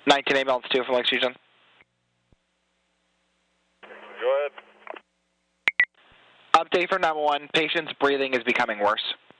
19 ambulance 2 from Lakes Region. Go ahead. Update for 911. Patient's breathing is becoming worse.